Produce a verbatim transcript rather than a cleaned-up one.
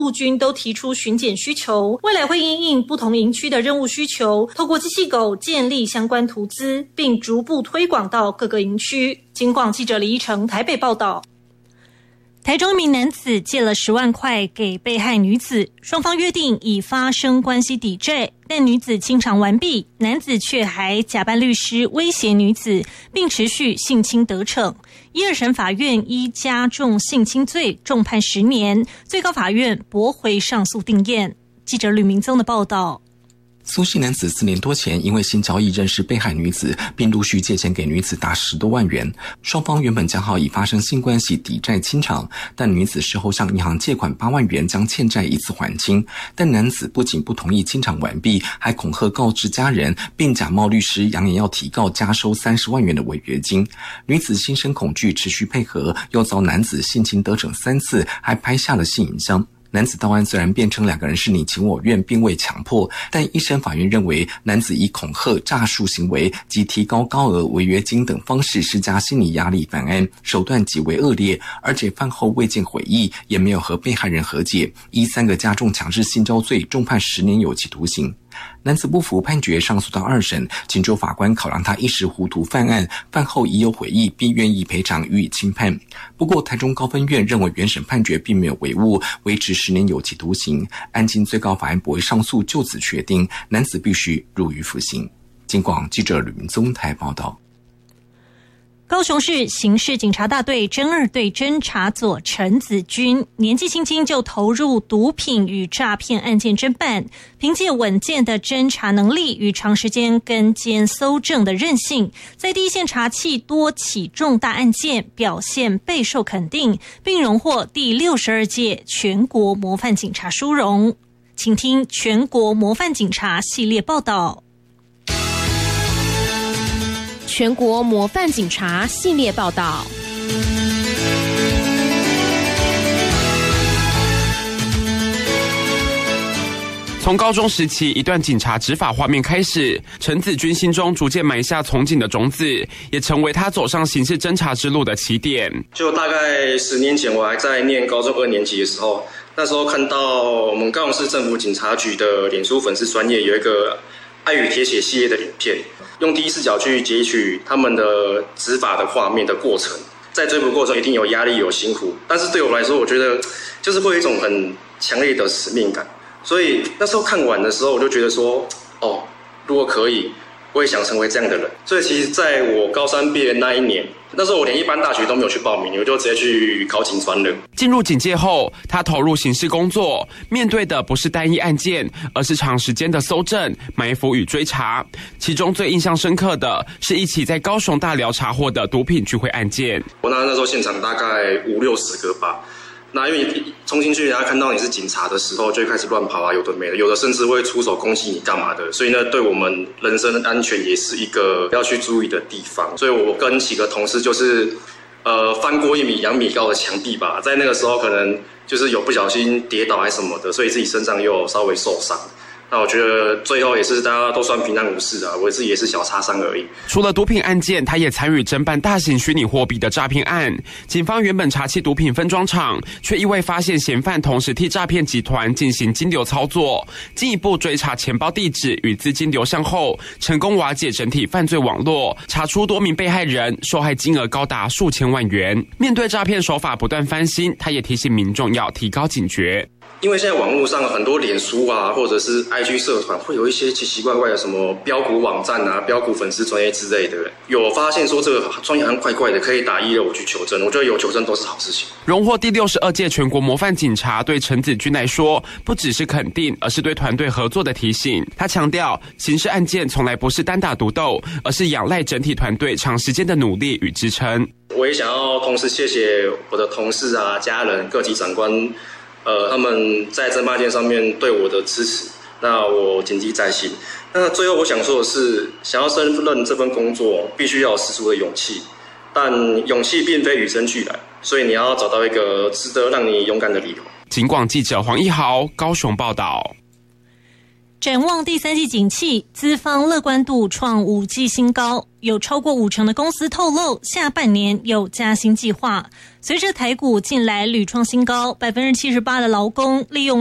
陆军都提出巡检需求，未来会因应不同营区的任务需求，透过机器狗建立相关图资，并逐步推广到各个营区。警广记者李依成台北报道。台中一名男子借了十万块给被害女子，双方约定以发生关系抵债，但女子清偿完毕，男子却还假扮律师威胁女子，并持续性侵得逞。一二审法院依加重性侵罪重判十年，最高法院驳回上诉定验。记者吕明宗的报道。 苏姓男子四年多前因为性交易认识被害女子，并陆续借钱给女子达十多万元。双方原本讲好以发生性关系抵债清偿，但女子事后向银行借款八万元将欠债一次还清。但男子不仅不同意清偿完毕，还恐吓告知家人，并假冒律师扬言要提告加收三十万元的违约金。女子心生恐惧，持续配合，又遭男子性侵得逞三次，还拍下了性影像。男子到案虽然辩称两个人是你情我愿，并未强迫，但一审法院认为男子以恐吓、诈术行为及提高高额违约金等方式施加心理压力犯案，手段极为恶劣，而且饭后未见悔意，也没有和被害人和解，依三个加重强制性交罪重判十年有期徒刑。男子不服判决，上诉到二审，请州法官考量他一时糊涂犯案，饭后已有悔意，并愿意赔偿予以轻判。不过台中高分院认为原审判决并没有违误，维持十年有期徒刑。案经最高法院驳回上诉，就此确定男子必须入狱服刑。警广记者吕明宗台报道。 高雄市刑事警察大队侦二队侦查佐陈子君年纪轻轻就投入毒品与诈骗案件侦办，凭借稳健的侦查能力与长时间跟监搜证的韧性，在第一线查缉多起重大案件，表现备受肯定，并荣获第六十二届全国模范警察殊荣。请听全国模范警察系列报道。 全国模范警察系列报道。 从高中时期一段警察执法画面开始，陈子君心中逐渐埋下从警的种子，也成为他走上刑事侦查之路的起点。 就大概十年前，我还在念高中二年级的时候，那时候看到我们高雄市政府警察局的脸书粉丝专页有一个爱与铁血系列的影片，用第一视角去截取他们的执法的画面的过程，在追捕过程一定有压力有辛苦，但是对我来说，我觉得就是会有一种很强烈的使命感，所以那时候看完的时候，我就觉得说，哦，如果可以，我也想成为这样的人。所以其实在我高三毕业那一年，那时候我连一般大学都没有去报名，我就直接去考警专了。 进入警界后，他投入刑事工作，面对的不是单一案件，而是长时间的搜证、埋伏与追查。其中最印象深刻的是一起在高雄大寮查获的毒品聚会案件。 我那那时候现场大概五六十个吧。那因为冲进去，人家看到你是警察的时候，就会开始乱跑啊，有的没的，有的甚至会出手攻击你干嘛的，所以呢，对我们人身安全也是一个要去注意的地方。所以我跟几个同事就是，呃，翻过一米两米高的墙壁吧，在那个时候可能就是有不小心跌倒还是什么的，所以自己身上又稍微受伤。那我觉得最后也是大家都算平安无事啊，我自己也是小擦伤而已。 除了毒品案件，他也参与侦办大型虚拟货币的诈骗案。警方原本查缉毒品分装厂，却意外发现嫌犯同时替诈骗集团进行金流操作。进一步追查钱包地址与资金流向后，成功瓦解整体犯罪网络，查出多名被害人，受害金额高达数千万元。面对诈骗手法不断翻新，他也提醒民众要提高警觉。 因为现在网络上很多脸书啊，或者是 I G 社团，会有一些奇奇怪怪的什么标股网站啊、标股粉丝专业之类的，有发现说这个专业好像怪怪的，可以打一六五去求证。我觉得有求证都是好事情。 荣获第六十二届全国模范警察，对陈子君来说，不只是肯定，而是对团队合作的提醒。他强调，刑事案件从来不是单打独斗，而是仰赖整体团队长时间的努力与支撑。 我也想要同时谢谢我的同事啊、家人、各级长官。呃，他们在侦办件上面对我的支持，那我谨记在心。那最后我想说的是，想要胜任这份工作，必须要有十足的勇气，但勇气并非与生俱来，所以你要找到一个值得让你勇敢的理由。 警广记者黄一豪高雄报道。 展望第三季景气，资方乐观度创五季新高。 有超过五成的公司透露下半年有加薪计划。随着台股近来屡创新高，百分之七十八的劳工利用